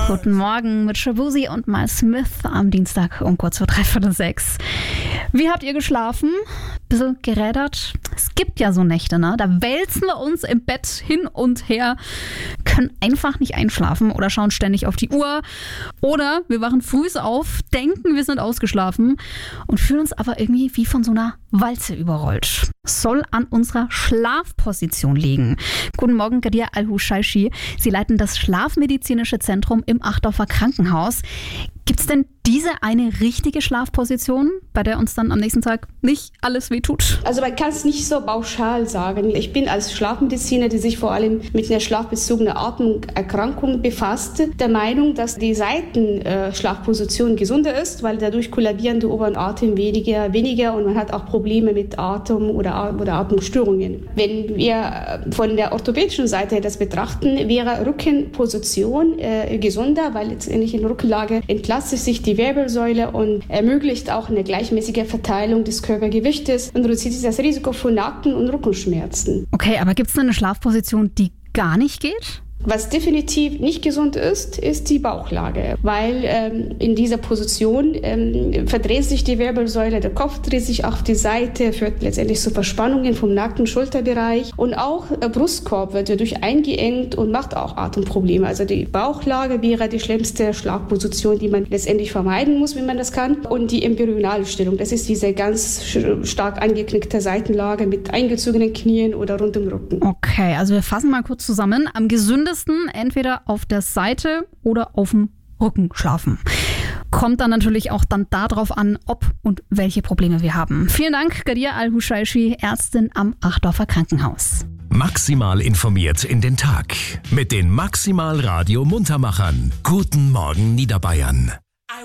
Guten Morgen mit Shabuzi und Miles Smith am Dienstag um kurz vor 5:45. Wie habt ihr geschlafen? Bisschen gerädert? Es gibt ja so Nächte, ne? Da wälzen wir uns im Bett hin und her, können einfach nicht einschlafen oder schauen ständig auf die Uhr. Oder wir wachen früh auf, denken, wir sind ausgeschlafen und fühlen uns aber irgendwie wie von so einer Walze überrollt. Soll an unserer Schlafposition liegen. Guten Morgen, Gadir Al-Hushaishi. Sie leiten das Schlafmedizinische Zentrum im Achdorfer Krankenhaus. Gibt es denn diese eine richtige Schlafposition, bei der uns dann am nächsten Tag nicht alles wehtut? Also man kann es nicht so pauschal sagen. Ich bin als Schlafmediziner, die sich vor allem mit einer schlafbezogenen Atemerkrankung befasst, der Meinung, dass die Seitenschlafposition gesunder ist, weil dadurch kollabieren die oberen Atem weniger und man hat auch Probleme mit Atem oder Atemstörungen. Wenn wir von der orthopädischen Seite das betrachten, wäre Rückenposition gesunder, weil letztendlich in Rückenlage entlastet sich die Wirbelsäule und ermöglicht auch eine gleichmäßige Verteilung des Körpergewichtes und reduziert das Risiko von Nacken- und Rückenschmerzen. Okay, aber gibt es eine Schlafposition, die gar nicht geht? Was definitiv nicht gesund ist, ist die Bauchlage, weil in dieser Position verdreht sich die Wirbelsäule, der Kopf dreht sich auf die Seite, führt letztendlich zu Verspannungen vom Nacken-Schulterbereich und auch der Brustkorb wird dadurch eingeengt und macht auch Atemprobleme. Also die Bauchlage wäre die schlimmste Schlafposition, die man letztendlich vermeiden muss, wenn man das kann. Und die Embryonalstellung, das ist diese ganz stark angeknickte Seitenlage mit eingezogenen Knien oder rund im Rücken. Okay, also wir fassen mal kurz zusammen. Am gesündesten entweder auf der Seite oder auf dem Rücken schlafen. Kommt dann natürlich auch dann darauf an, ob und welche Probleme wir haben. Vielen Dank, Gadir Al-Hushaishi, Ärztin am Achdorfer Krankenhaus. Maximal informiert in den Tag mit den Maximal Radio Muntermachern. Guten Morgen Niederbayern.